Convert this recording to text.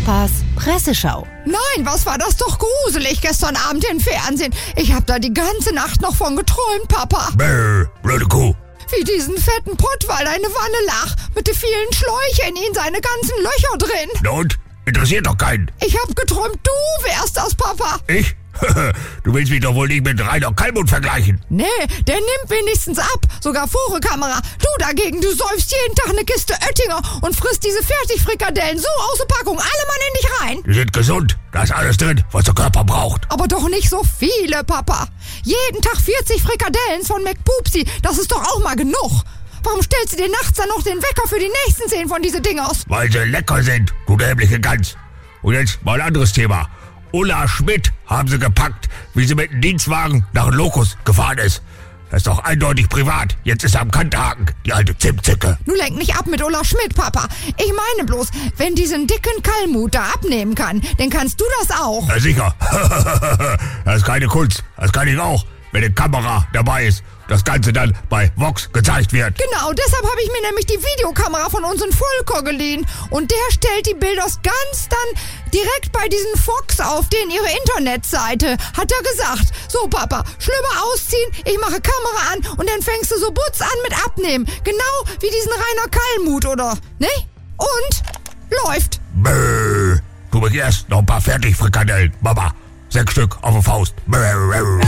Papas Presseschau. Nein, was war das doch gruselig gestern Abend im Fernsehen. Ich hab da die ganze Nacht noch von geträumt, Papa. Bäh, blöde Kuh. Wie diesen fetten Pottwal eine Wanne lag, mit den vielen Schläuchen in seine ganzen Löcher drin. Na und? Interessiert doch keinen. Ich hab geträumt, du wärst das, Papa. Ich? Du willst mich doch wohl nicht mit Rainer Kallmund vergleichen. Nee, der nimmt wenigstens ab, sogar vor der Kamera. Du dagegen, du säufst jeden Tag eine Kiste Oettinger und frisst diese Fertigfrikadellen so aus der Packung, alle Mann in dich rein. Die sind gesund, da ist alles drin, was der Körper braucht. Aber doch nicht so viele, Papa. Jeden Tag 40 Frikadellen von McPupsi, das ist doch auch mal genug. Warum stellst du dir nachts dann noch den Wecker für die nächsten 10 von diese Dingers? Weil sie lecker sind, du dämliche Gans. Und jetzt mal ein anderes Thema. Ulla Schmidt haben sie gepackt, wie sie mit dem Dienstwagen nach Locus gefahren ist. Das ist doch eindeutig privat. Jetzt ist er am Kanthaken, die alte Zimtzicke. Nun lenk nicht ab mit Ulla Schmidt, Papa. Ich meine bloß, wenn diesen dicken Kallmut da abnehmen kann, dann kannst du das auch. Na sicher. Das ist keine Kunst. Das kann ich auch, wenn eine Kamera dabei ist. Das Ganze dann bei Vox gezeigt wird. Genau, deshalb habe ich mir nämlich die Videokamera von unserem Volker geliehen. Und der stellt die Bilder ganz dann direkt bei diesen Fox auf, den ihre Internetseite, hat er gesagt. So, Papa, Schlüpper ausziehen, ich mache Kamera an und dann fängst du so butz an mit Abnehmen. Genau wie diesen Rainer Kallmut, oder? Ne? Und? Läuft. Bäh. Du begehrst noch ein paar Fertigfrikadellen, Mama. 6 Stück auf der Faust. Bäh.